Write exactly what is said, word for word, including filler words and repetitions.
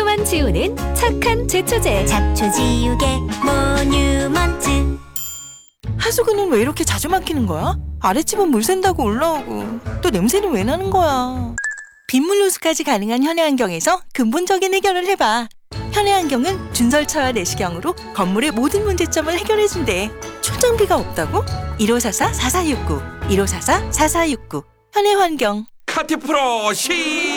먼지만 지우는 착한 제초제. 잡초지우개 모뉴먼트. 하수구는 왜 이렇게 자주 막히는 거야? 아랫집은 물 샌다고 올라오고 또 냄새는 왜 나는 거야? 빗물 누수까지 가능한 현해안경에서 근본적인 해결을 해봐. 현해안경은 준설차와 내시경으로 건물의 모든 문제점을 해결해준대. 출장비가 없다고? 일오사사 사사육구 일오사사 사사육구 현해환경. 카티 프로 시작!